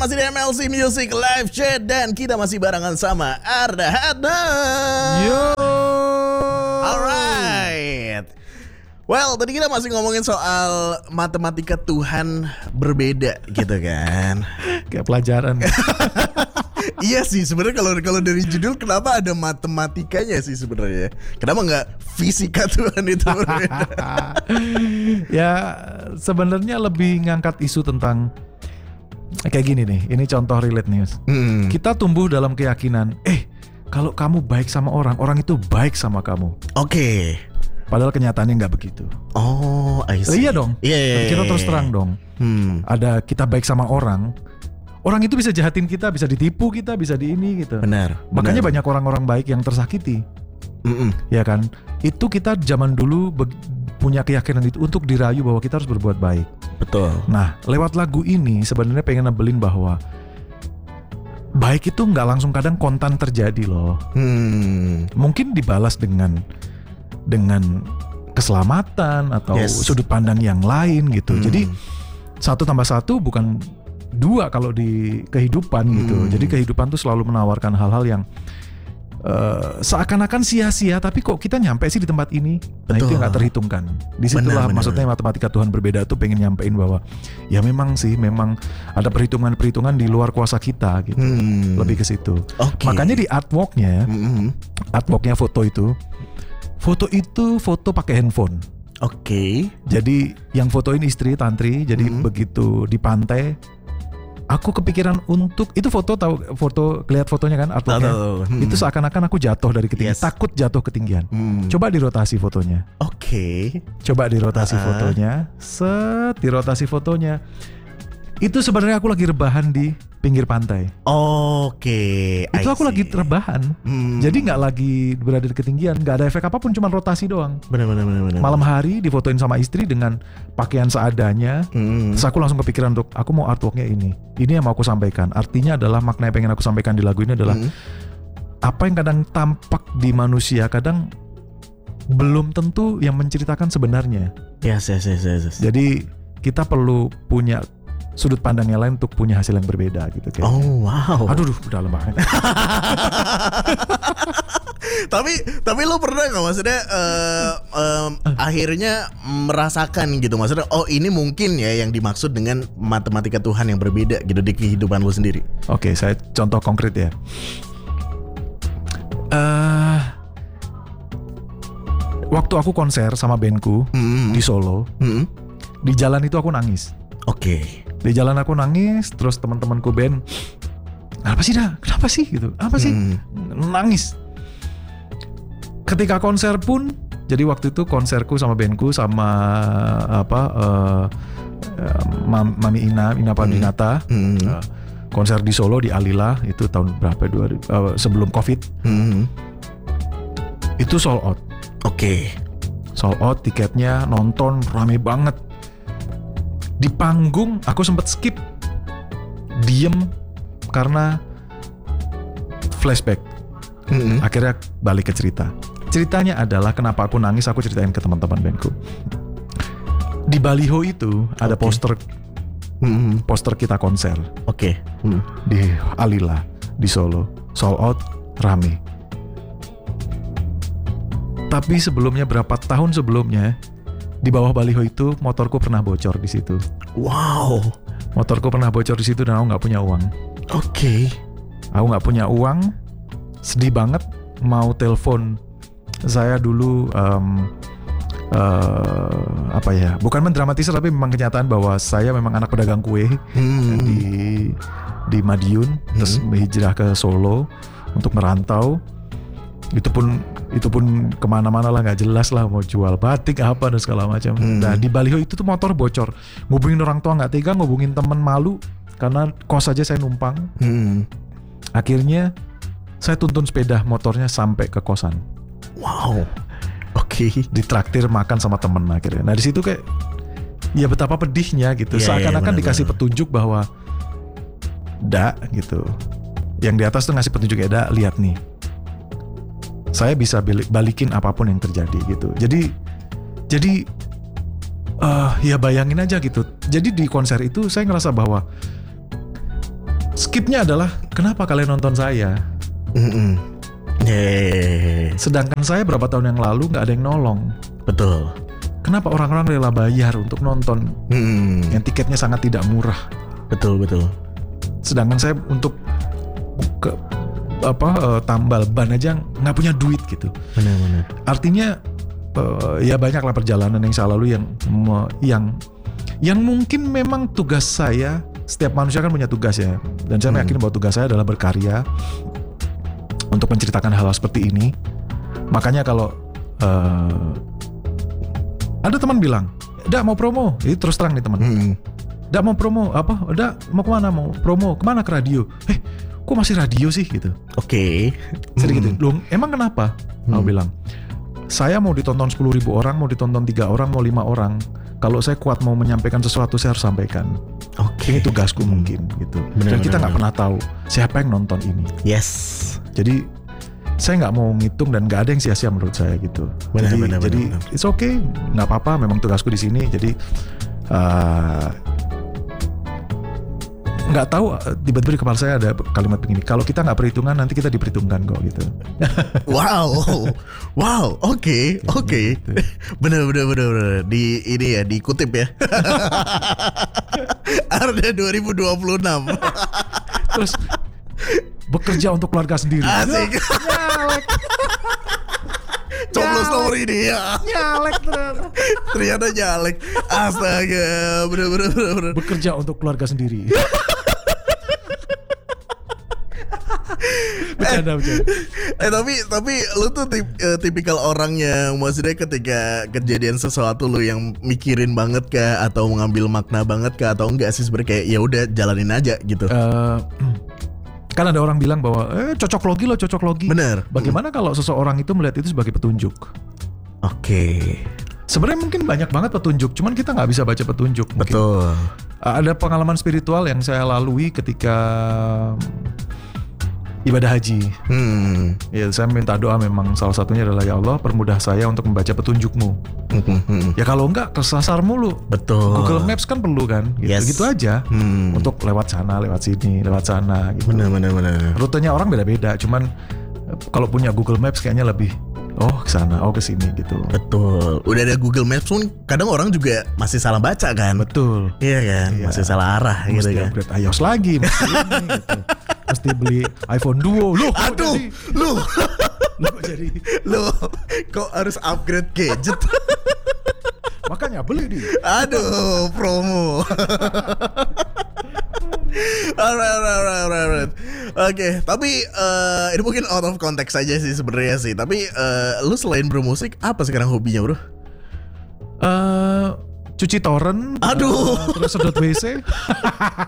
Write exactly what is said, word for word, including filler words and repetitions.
masih di M L C Music Live Chat dan kita masih barengan sama Arda Hadna. Yo. Alright. Well, tadi kita masih ngomongin soal matematika Tuhan berbeda gitu kan. Kayak pelajaran. Iya sih sebenarnya kalau kalau dari judul kenapa ada matematikanya sih sebenarnya? Kenapa nggak fisika Tuhan itu berbeda? Ya sebenarnya lebih ngangkat isu tentang kayak gini nih. Ini contoh relate news. Hmm. Kita tumbuh dalam keyakinan, eh kalau kamu baik sama orang, orang itu baik sama kamu. Oke. Okay. Padahal kenyataannya nggak begitu. Oh, I see. Oh, iya dong. Iya. Yeah, yeah, kita terus terang dong. Hmm. Ada kita baik sama orang. Orang itu bisa jahatin kita, bisa ditipu kita, bisa di ini gitu. Benar. Makanya benar. banyak orang-orang baik yang tersakiti. Mm-mm. Ya kan? Itu kita zaman dulu be- punya keyakinan itu untuk dirayu bahwa kita harus berbuat baik. Betul. Nah, lewat lagu ini sebenarnya pengen nebelin bahwa baik itu nggak langsung kadang kontan terjadi loh. Hmm. Mungkin dibalas dengan dengan keselamatan atau Yes. sudut pandang yang lain gitu. Hmm. Jadi satu tambah satu bukan dua kalau di kehidupan gitu. Hmm. Jadi kehidupan tuh selalu menawarkan hal-hal yang uh, seakan-akan sia-sia, tapi kok kita nyampe sih di tempat ini. Nah Betul. itu yang gak terhitungkan. Disitulah Benar, benar. maksudnya matematika Tuhan berbeda tuh pengen nyampein bahwa ya memang sih memang ada perhitungan-perhitungan di luar kuasa kita gitu. Hmm. Lebih ke situ. Oke. Makanya di artworknya, Hmm. artworknya foto itu, foto itu foto pakai handphone. Oke. Jadi yang fotoin istri Tantri. Jadi Hmm. begitu di pantai, aku kepikiran untuk itu foto tahu foto lihat fotonya kan artworknya. Tahu, tahu. Hmm. Itu seakan-akan aku jatuh dari ketinggian, Yes. takut jatuh ketinggian. Hmm. Coba dirotasi fotonya. Oke. Coba dirotasi Uh-uh. fotonya. Set, dirotasi fotonya. Itu sebenarnya aku lagi rebahan di pinggir pantai. Oke. I Itu aku see. lagi rebahan. Hmm. Jadi nggak lagi berada di ketinggian, nggak ada efek apapun, cuma rotasi doang. Benar benar benar benar. Malam hari difotoin sama istri dengan pakaian seadanya. Hmm. Terus aku langsung kepikiran untuk aku mau artworknya ini. Ini yang mau aku sampaikan. Artinya adalah makna yang pengen aku sampaikan di lagu ini adalah Hmm. apa yang kadang tampak di manusia kadang belum tentu yang menceritakan sebenarnya. Yes yes yes yes. yes. Jadi kita perlu punya sudut pandang yang lain untuk punya hasil yang berbeda gitu kayak. Oh wow. Aduh, duh, udah lemah. tapi tapi lo pernah nggak maksudnya uh, um, akhirnya merasakan gitu maksudnya oh ini mungkin ya yang dimaksud dengan matematika Tuhan yang berbeda gitu di kehidupan lo sendiri. Oke, saya contoh konkret ya. Eh, waktu aku konser sama bandku Hmm. di Solo, Hmm. di jalan itu aku nangis. Oke. Di jalan aku nangis, terus teman-temanku band, apa sih dah? Kenapa sih gitu? Apa sih? Hmm. Nangis. Ketika konser pun, jadi waktu itu konserku sama bandku sama apa? Uh, uh, Mam- Mami Ina, Ina Pandinata, Hmm. uh, konser di Solo di Alila itu tahun berapa? Dua, uh, sebelum Covid. Hmm. Itu sold out. Oke. Sold out tiketnya, nonton rame banget. Di panggung aku sempet skip, diem karena flashback. Hmm. Akhirnya balik ke cerita. Ceritanya adalah kenapa aku nangis, aku ceritain ke teman-teman bandku. Di baliho itu ada Oke. poster Hmm. poster kita konser Oke. Hmm. di Alila di Solo, sold out, rame. Tapi sebelumnya berapa tahun sebelumnya di bawah baliho itu motorku pernah bocor di situ. Wow. Motorku pernah bocor di situ dan aku nggak punya uang. Oke. Aku nggak punya uang, sedih banget. Mau telepon saya dulu um, uh, apa ya? Bukan mendramatisir tapi memang kenyataan bahwa saya memang anak pedagang kue Hmm. di di Madiun, terus hijrah ke Solo untuk merantau. Itu pun itu pun kemana-mana lah, nggak jelas lah mau jual batik apa dan segala macam. Hmm. Nah di baliho itu tuh motor bocor, ngubungin orang tua nggak tega, ngubungin temen malu karena kos aja saya numpang. Hmm. Akhirnya saya tuntun sepeda motornya sampai ke kosan, Wow. Oke. ditraktir makan sama temen akhirnya. Nah di situ kayak ya betapa pedihnya gitu, Iya, iya, seakan-akan benar, dikasih benar. petunjuk bahwa da gitu, yang di atas tuh ngasih petunjuk ya da, lihat nih. Saya bisa balikin apapun yang terjadi gitu. Jadi jadi uh, ya bayangin aja gitu. Jadi di konser itu saya ngerasa bahwa skipnya adalah kenapa kalian nonton saya? Mm-mm. Yeah. Sedangkan saya berapa tahun yang lalu nggak ada yang nolong. Betul. Kenapa orang-orang rela bayar untuk nonton Mm. yang tiketnya sangat tidak murah? Betul betul. Sedangkan saya untuk ke apa uh, tambal ban aja nggak punya duit gitu. Benar-benar. Artinya uh, ya banyaklah perjalanan yang saya lalui yang yang yang mungkin memang tugas saya. Setiap manusia kan punya tugas ya, dan saya Hmm. yakin bahwa tugas saya adalah berkarya untuk menceritakan hal-hal seperti ini. Makanya kalau uh, ada teman bilang, "Dak mau promo," ini terus terang nih teman. Mm. "Dak mau promo apa? Dak mau kemana? Mau promo kemana? Ke radio?" Eh, kok masih radio sih gitu? Oke. Sedikit Mm. gitu. Loh, emang kenapa? Hmm. Aku bilang, saya mau ditonton sepuluh ribu orang, mau ditonton tiga orang, mau lima orang. Kalau saya kuat mau menyampaikan sesuatu, saya harus sampaikan. Oke. Ini tugasku mungkin gitu. Benar, Dan kita benar, nggak pernah tahu siapa yang nonton ini. Yes. Jadi saya nggak mau ngitung dan nggak ada yang sia-sia menurut saya gitu. Benar, jadi benar, jadi benar, benar. it's okay, nggak apa-apa. Memang tugasku di sini. Jadi uh, nggak tahu uh, tiba-tiba di kepala saya ada kalimat begini. Kalau kita nggak perhitungan, nanti kita diperhitungkan kok gitu. Wow. Wow. Oke. Oke. gitu. Bener bener bener bener. Di ini ya dikutip ya. Arda dua ribu dua puluh enam. Terus bekerja untuk keluarga sendiri. Asik. Nyalek, Coblos nomor ini ya. nyalek ternyata. Ternyata nyalek. Astaga. Bener bener bener bener. Bekerja untuk keluarga sendiri. Bercanda, bercanda. Eh tapi tapi lu tuh tip, eh, tipikal orang yang maksudnya ketika kejadian sesuatu lu yang mikirin banget kah atau mengambil makna banget kah atau enggak sih sebenarnya kayak ya udah jalanin aja gitu. Eh, kan ada orang bilang bahwa eh cocok logi lo cocok logi. Bener. Bagaimana kalau seseorang itu melihat itu sebagai petunjuk? Oke. Sebenarnya mungkin banyak banget petunjuk, cuman kita nggak bisa baca petunjuk. Mungkin. Betul. Ada pengalaman spiritual yang saya lalui ketika ibadah haji. Hmm. Ya, saya minta doa memang salah satunya adalah ya Allah permudah saya untuk membaca petunjukmu. Hmm, hmm. Ya kalau enggak kesasar mulu. Betul. Google Maps kan perlu kan, gitu, Yes. gitu aja. Hmm. Untuk lewat sana, lewat sini, lewat sana. Gitu. Bener bener bener. Rutenya orang beda-beda, cuman eh, kalau punya Google Maps kayaknya lebih oh ke sana, oh ke sini gitu. Betul. Udah ada Google Maps pun kadang orang juga masih salah baca kan. Betul. Iya kan, Iya. masih salah arah gitu Mesti kan. upgrade iOS lagi, mesti ini, gitu. Mesti beli iPhone Duo. Loh, kok Aduh, jadi, lu, loh, kok jadi. lu kok harus upgrade gadget? Makanya beli di. Aduh, promo. Alright, alright, alright, alright, alright. Oke, tapi eh, ini mungkin out of context aja sih sebenarnya sih. Tapi eh, lu selain bermusik, apa sekarang hobinya bro? Eh, cuci torrent. Aduh. eh, terus sedot W C.